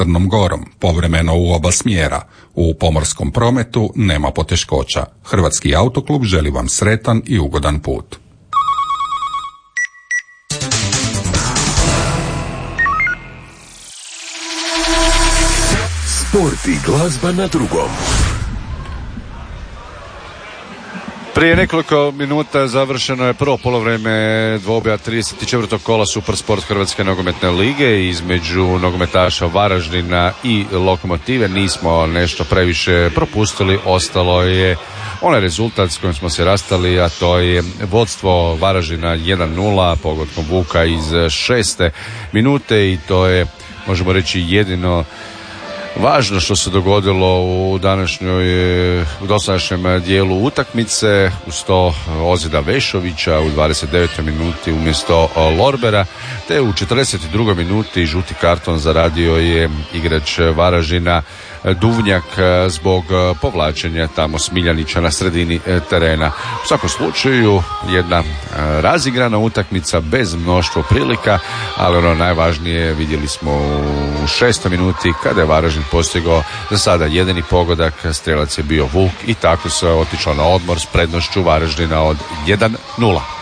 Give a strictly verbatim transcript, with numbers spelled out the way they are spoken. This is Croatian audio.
Crnom Gorom, povremeno u oba smjera. U pomorskom prometu nema poteškoća. Hrvatski autoklub želi vam sretan i ugodan put. Sport i glazba na drugom. Prije nekoliko minuta završeno je prvo poluvreme dvoboja trideset četvrtog kola Supersport Hrvatske nogometne lige između nogometaša Varaždina i Lokomotive. Nismo nešto previše propustili, ostalo je onaj rezultat s kojim smo se rastali, a to je vodstvo Varaždina jedan nula pogodkom Vuka iz šeste minute i to je, možemo reći, jedino važno što se dogodilo u današnjoj, u dosadašnjem dijelu utakmice. Uz to ozljeda Vešovića u dvadeset devetoj minuti umjesto Lorbera, te u četrdeset drugoj minuti žuti karton zaradio je igrač Varaždina Duvnjak zbog povlačenja tamo Smiljanića na sredini terena. U svakom slučaju jedna razigrana utakmica bez mnoštvo prilika, ali ono najvažnije vidjeli smo u šestoj minuti kada je Varaždin postigao za sada jedini pogodak, strelac je bio Vuk i tako se otišlo na odmor s prednošću Varaždina od jedan nula.